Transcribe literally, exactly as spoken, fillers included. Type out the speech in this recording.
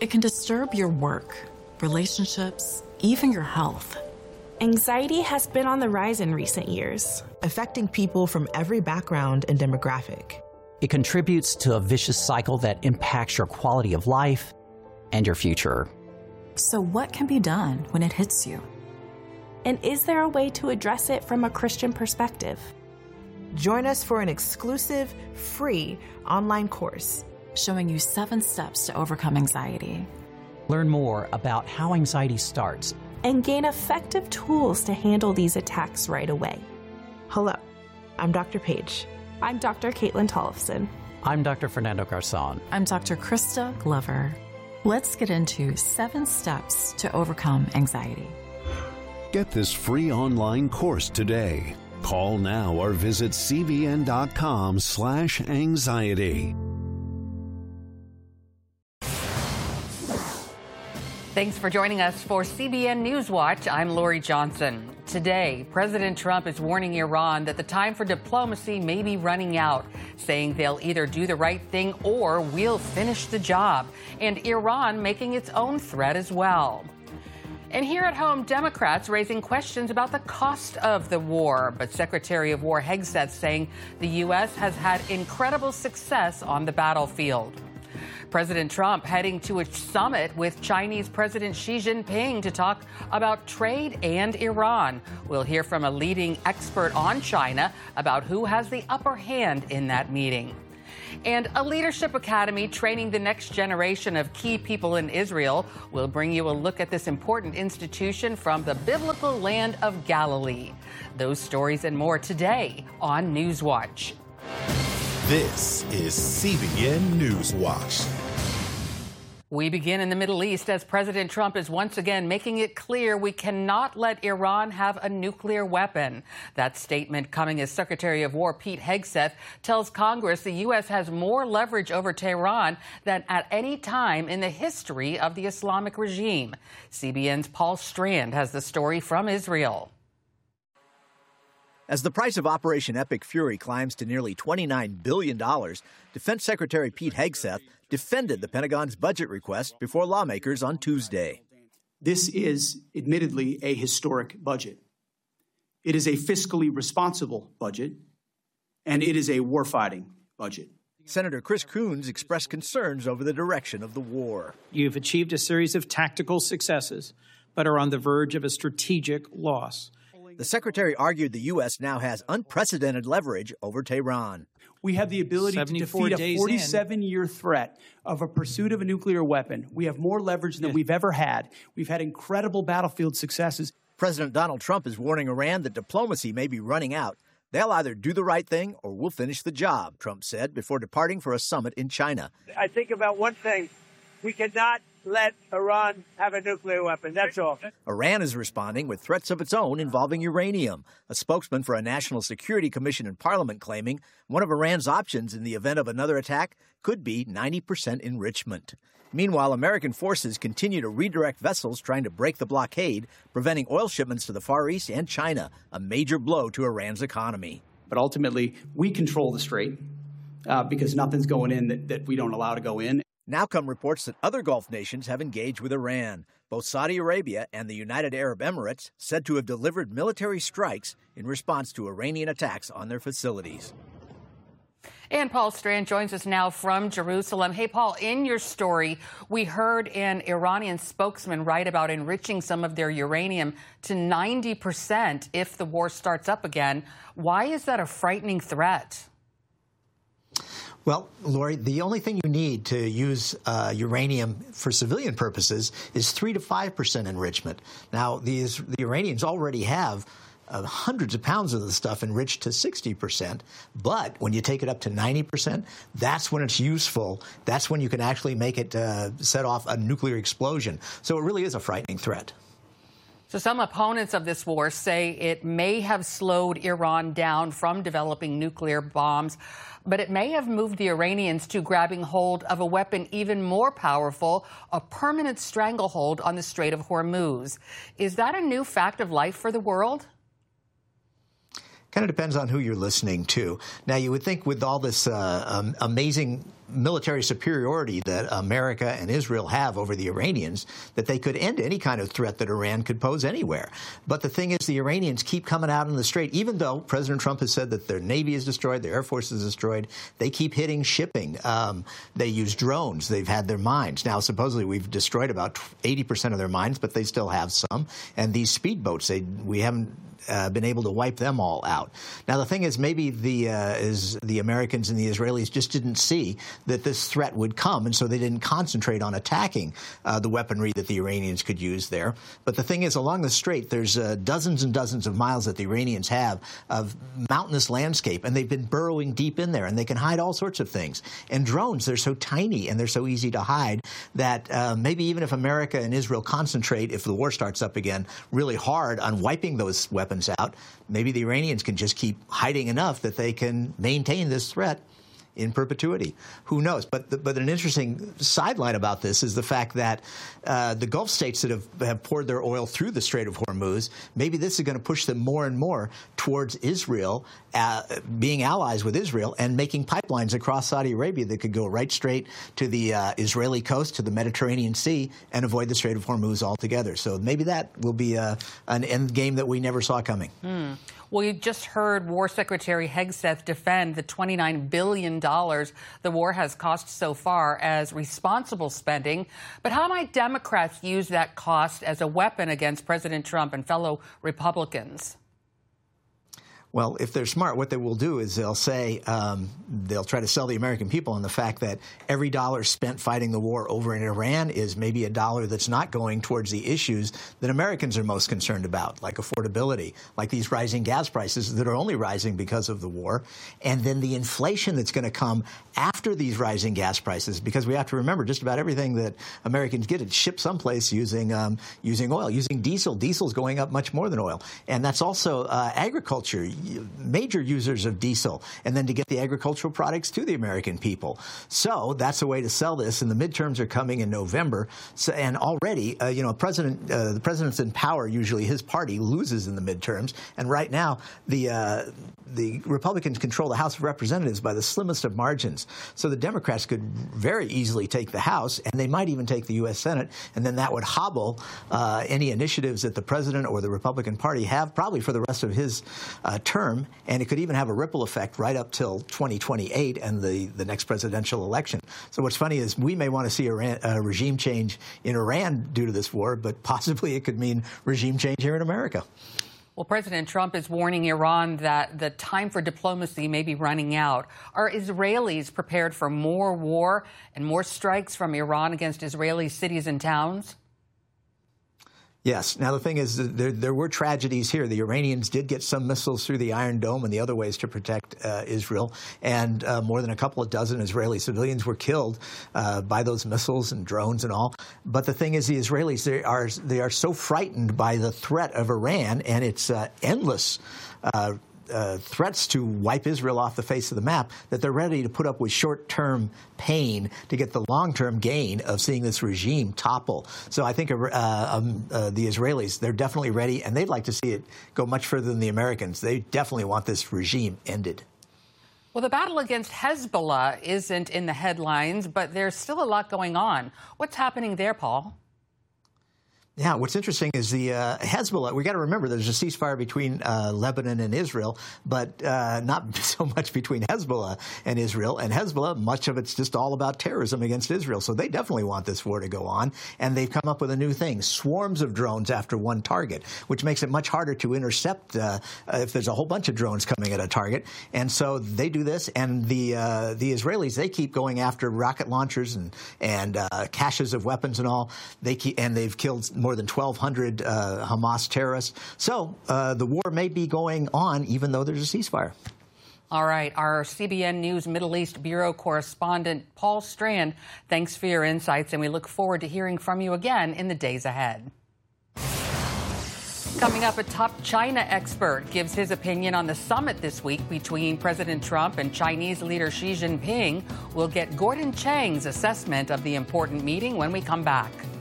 It can disturb your work, relationships, even your health. Anxiety has been on the rise in recent years, affecting people from every background and demographic. It contributes to a vicious cycle that impacts your quality of life and your future. So what can be done when it hits you? And is there a way to address it from a Christian perspective? Join us for an exclusive, free online course showing you seven steps to overcome anxiety. Learn more about how anxiety starts and gain effective tools to handle these attacks right away. Hello, I'm Doctor Paige. I'm Doctor Caitlin Tollefson. I'm Doctor Fernando Garzon. I'm Doctor Krista Glover. Let's get into seven steps to overcome anxiety. Get this free online course today. Call now or visit cbn.com slash anxiety. Thanks for joining us for C B N Newswatch. I'm Lori Johnson. Today, President Trump is warning Iran that the time for diplomacy may be running out, saying they'll either do the right thing or we'll finish the job, and Iran making its own threat as well. And here at home, Democrats raising questions about the cost of the war, but Secretary of War Hegseth saying the U S has had incredible success on the battlefield. President Trump heading to a summit with Chinese President Xi Jinping to talk about trade and Iran. We'll hear from a leading expert on China about who has the upper hand in that meeting. And a leadership academy training the next generation of key people in Israel. We'll bring you a look at this important institution from the biblical land of Galilee. Those stories and more today on Newswatch. This is C B N Newswatch. We begin in the Middle East as President Trump is once again making it clear we cannot let Iran have a nuclear weapon. That statement coming as Secretary of War Pete Hegseth tells Congress the U S has more leverage over Tehran than at any time in the history of the Islamic regime. C B N's Paul Strand has the story from Israel. As the price of Operation Epic Fury climbs to nearly twenty-nine billion dollars, Defense Secretary Pete Hegseth defended the Pentagon's budget request before lawmakers on Tuesday. This is admittedly a historic budget. It is a fiscally responsible budget, and it is a warfighting budget. Senator Chris Coons expressed concerns over the direction of the war. You've achieved a series of tactical successes, but are on the verge of a strategic loss. The secretary argued the U S now has unprecedented leverage over Tehran. We have the ability to defeat a forty-seven-year threat of a pursuit of a nuclear weapon. We have more leverage than we've ever had. We've had incredible battlefield successes. President Donald Trump is warning Iran that diplomacy may be running out. They'll either do the right thing or we'll finish the job, Trump said before departing for a summit in China. I think about one thing. We cannot let Iran have a nuclear weapon. That's all. Iran is responding with threats of its own involving uranium. A spokesman for a National Security Commission in Parliament claiming one of Iran's options in the event of another attack could be ninety percent enrichment. Meanwhile, American forces continue to redirect vessels trying to break the blockade, preventing oil shipments to the Far East and China, a major blow to Iran's economy. But ultimately, we control the strait uh, because nothing's going in that, that we don't allow to go in. Now come reports that other Gulf nations have engaged with Iran. Both Saudi Arabia and the United Arab Emirates said to have delivered military strikes in response to Iranian attacks on their facilities. And Paul Strand joins us now from Jerusalem. Hey, Paul, in your story, we heard an Iranian spokesman write about enriching some of their uranium to ninety percent if the war starts up again. Why is that a frightening threat? Well, Lori, the only thing you need to use uh, uranium for civilian purposes is three to five percent enrichment. Now, these the Iranians already have uh, hundreds of pounds of the stuff enriched to sixty percent. But when you take it up to ninety percent, that's when it's useful. That's when you can actually make it uh, set off a nuclear explosion. So it really is a frightening threat. So some opponents of this war say it may have slowed Iran down from developing nuclear bombs, but it may have moved the Iranians to grabbing hold of a weapon even more powerful, a permanent stranglehold on the Strait of Hormuz. Is that a new fact of life for the world? Kind of depends on who you're listening to. Now, you would think with all this uh, um, amazing military superiority that America and Israel have over the Iranians, that they could end any kind of threat that Iran could pose anywhere. But the thing is, the Iranians keep coming out in the Strait, even though President Trump has said that their Navy is destroyed, their Air Force is destroyed. They keep hitting shipping. Um, they use drones. They've had their mines. Now, supposedly, we've destroyed about eighty percent of their mines, but they still have some. And these speedboats, they, we haven't Uh, been able to wipe them all out. Now, the thing is, maybe the uh, is the Americans and the Israelis just didn't see that this threat would come, and so they didn't concentrate on attacking uh, the weaponry that the Iranians could use there. But the thing is, along the Strait, there's uh, dozens and dozens of miles that the Iranians have of mountainous landscape, and they've been burrowing deep in there, and they can hide all sorts of things. And drones, they're so tiny and they're so easy to hide that uh, maybe even if America and Israel concentrate, if the war starts up again, really hard on wiping those weapons out, maybe the Iranians can just keep hiding enough that they can maintain this threat in perpetuity. Who knows? But the, but an interesting sideline about this is the fact that uh, the Gulf states that have, have poured their oil through the Strait of Hormuz, maybe this is going to push them more and more towards Israel, uh, being allies with Israel and making pipelines across Saudi Arabia that could go right straight to the uh, Israeli coast, to the Mediterranean Sea, and avoid the Strait of Hormuz altogether. So maybe that will be uh, an end game that we never saw coming. Mm. Well, you just heard War Secretary Hegseth defend the twenty-nine billion dollars the war has cost so far as responsible spending. But how might Democrats use that cost as a weapon against President Trump and fellow Republicans? Well, if they're smart, what they will do is they'll say, um, they'll try to sell the American people on the fact that every dollar spent fighting the war over in Iran is maybe a dollar that's not going towards the issues that Americans are most concerned about, like affordability, like these rising gas prices that are only rising because of the war, and then the inflation that's going to come after these rising gas prices, because we have to remember just about everything that Americans get, it's shipped someplace using um, using oil, using diesel. Diesel's going up much more than oil. And that's also uh, agriculture. Major users of diesel, and then to get the agricultural products to the American people. So that's a way to sell this, and the midterms are coming in November. So, and already, uh, you know, president, uh, the president's in power. Usually, his party loses in the midterms, and right now, the uh, the Republicans control the House of Representatives by the slimmest of margins. So the Democrats could very easily take the House, and they might even take the U S Senate, and then that would hobble uh, any initiatives that the president or the Republican Party have, probably for the rest of his uh, term, and it could even have a ripple effect right up till twenty twenty-eight and the, the next presidential election. So what's funny is we may want to see a, a regime change in Iran due to this war, but possibly it could mean regime change here in America. Well, President Trump is warning Iran that the time for diplomacy may be running out. Are Israelis prepared for more war and more strikes from Iran against Israeli cities and towns? Yes. Now, the thing is, there, there were tragedies here. The Iranians did get some missiles through the Iron Dome and the other ways to protect uh, Israel, and uh, more than a couple of dozen Israeli civilians were killed uh, by those missiles and drones and all. But the thing is, the Israelis, they are, they are so frightened by the threat of Iran and its uh, endless uh Uh, threats to wipe Israel off the face of the map, that they're ready to put up with short-term pain to get the long-term gain of seeing this regime topple. So I think uh, um, uh, the Israelis, they're definitely ready, and they'd like to see it go much further than the Americans. They definitely want this regime ended. Well, the battle against Hezbollah isn't in the headlines, but there's still a lot going on. What's happening there, Paul? Yeah, what's interesting is the uh, Hezbollah, we got to remember there's a ceasefire between uh, Lebanon and Israel, but uh, not so much between Hezbollah and Israel. And Hezbollah, much of it's just all about terrorism against Israel. So they definitely want this war to go on. And they've come up with a new thing, swarms of drones after one target, which makes it much harder to intercept uh, if there's a whole bunch of drones coming at a target. And so they do this. And the uh, the Israelis, they keep going after rocket launchers and, and uh, caches of weapons and all. They keep, and they've killed more than twelve hundred uh, Hamas terrorists. So uh, the war may be going on even though there's a ceasefire. All right. Our C B N News Middle East Bureau correspondent, Paul Strand, thanks for your insights, and we look forward to hearing from you again in the days ahead. Coming up, a top China expert gives his opinion on the summit this week between President Trump and Chinese leader Xi Jinping. We'll get Gordon Chang's assessment of the important meeting when we come back.